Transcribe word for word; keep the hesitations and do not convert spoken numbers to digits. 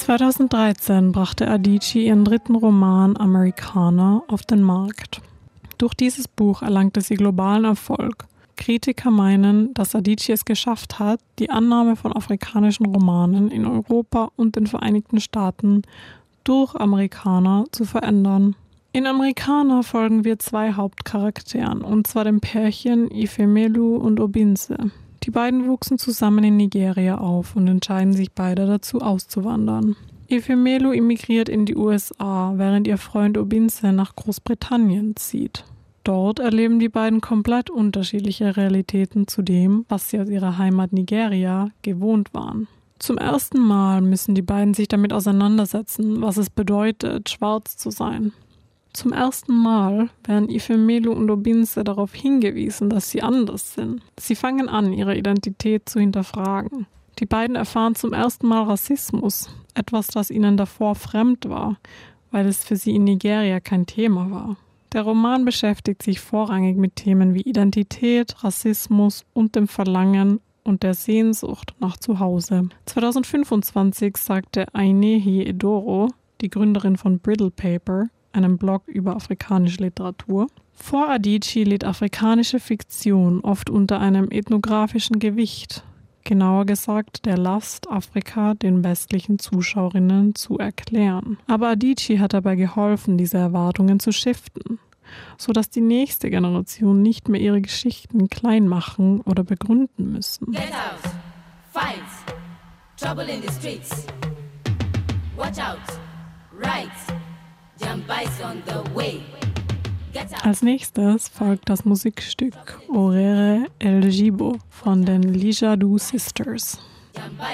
zweitausenddreizehn brachte Adichie ihren dritten Roman Americana auf den Markt. Durch dieses Buch erlangte sie globalen Erfolg. Kritiker meinen, dass Adichie es geschafft hat, die Annahme von afrikanischen Romanen in Europa und den Vereinigten Staaten durch Americana zu verändern. In Americana folgen wir zwei Hauptcharakteren, und zwar dem Pärchen Ifemelu und Obinze. Die beiden wuchsen zusammen in Nigeria auf und entscheiden sich beide dazu, auszuwandern. Ifemelu emigriert in die U S A, während ihr Freund Obinze nach Großbritannien zieht. Dort erleben die beiden komplett unterschiedliche Realitäten zu dem, was sie aus ihrer Heimat Nigeria gewohnt waren. Zum ersten Mal müssen die beiden sich damit auseinandersetzen, was es bedeutet, schwarz zu sein. Zum ersten Mal werden Ifemelu und Obinze darauf hingewiesen, dass sie anders sind. Sie fangen an, ihre Identität zu hinterfragen. Die beiden erfahren zum ersten Mal Rassismus, etwas, das ihnen davor fremd war, weil es für sie in Nigeria kein Thema war. Der Roman beschäftigt sich vorrangig mit Themen wie Identität, Rassismus und dem Verlangen und der Sehnsucht nach Zuhause. zweitausendfünfundzwanzig sagte Ainehi Edoro, die Gründerin von Brittle Paper, einem Blog über afrikanische Literatur: Vor Adichie litt afrikanische Fiktion oft unter einem ethnografischen Gewicht, genauer gesagt der Last, Afrika den westlichen Zuschauerinnen zu erklären. Aber Adichie hat dabei geholfen, diese Erwartungen zu shiften, sodass die nächste Generation nicht mehr ihre Geschichten klein machen oder begründen müssen. Get out, fight, trouble in the streets, watch out, right, jump bikes on the way. Als nächstes folgt das Musikstück Orere El Jibo von den Lijadu Sisters.